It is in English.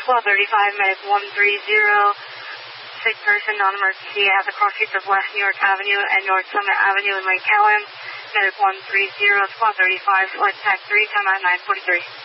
Squad 35, Medic 130. Sick person, non-emergency at the crossroads of West New York Avenue and North Summit Avenue in Lake Cowan. Medic 130, Squad 35, select tag 3, time at 9:43.